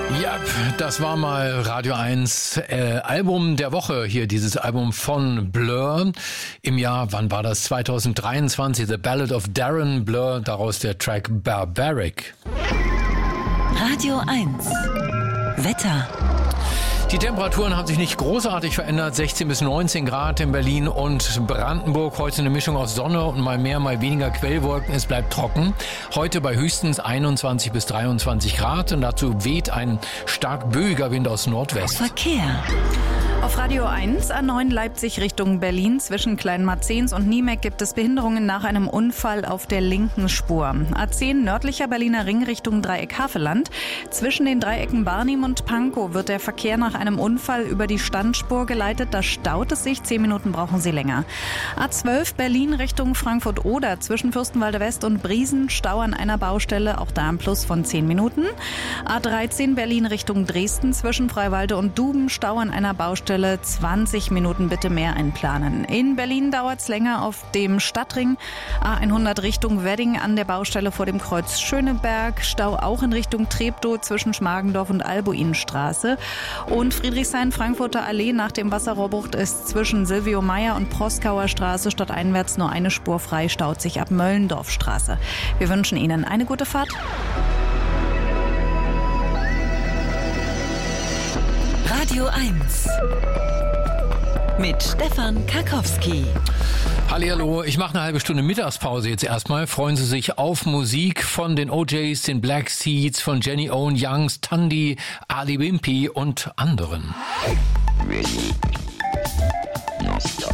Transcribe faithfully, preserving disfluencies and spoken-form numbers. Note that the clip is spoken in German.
Ja, das war mal Radio eins äh, Album der Woche hier, dieses Album von Blur im Jahr, wann war das? zwanzig dreiundzwanzig, The Ballad of Darren Blur, daraus der Track Barbaric. Radio eins Wetter. Die Temperaturen haben sich nicht großartig verändert. sechzehn bis neunzehn Grad in Berlin und Brandenburg. Heute eine Mischung aus Sonne und mal mehr, mal weniger Quellwolken. Es bleibt trocken. Heute bei höchstens einundzwanzig bis dreiundzwanzig Grad. Und dazu weht ein stark böiger Wind aus Nordwest. Verkehr. Auf Radio eins, A neun Leipzig Richtung Berlin. Zwischen Kleinmarzens und Niemeck gibt es Behinderungen nach einem Unfall auf der linken Spur. A zehn nördlicher Berliner Ring Richtung Dreieck Havelland. Zwischen den Dreiecken Barnim und Pankow wird der Verkehr nach einem Unfall über die Standspur geleitet. Da staut es sich. Zehn Minuten brauchen Sie länger. A zwölf Berlin Richtung Frankfurt-Oder. Zwischen Fürstenwalde West und Briesen Stau an einer Baustelle. Auch da ein Plus von zehn Minuten. A dreizehn Berlin Richtung Dresden. Zwischen Freiwalde und Duben Stau an einer Baustelle. zwanzig Minuten bitte mehr einplanen. In Berlin dauert es länger auf dem Stadtring. A hundert Richtung Wedding an der Baustelle vor dem Kreuz Schöneberg. Stau auch in Richtung Treptow zwischen Schmargendorf und Albuinstraße. Und Friedrichshain-Frankfurter Allee nach dem Wasserrohrbruch ist zwischen Silvio Meyer und Proskauer Straße stadteinwärts nur eine Spur frei, staut sich ab Möllendorfstraße. Wir wünschen Ihnen eine gute Fahrt. Radio eins mit Stefan Karkowski. Hallihallo, ich mache eine halbe Stunde Mittagspause jetzt erstmal. Freuen Sie sich auf Musik von den O Js, den Black Seeds, von Jenny Owen Youngs, Tandy, Ali Wimpy und anderen. Ready. No stop.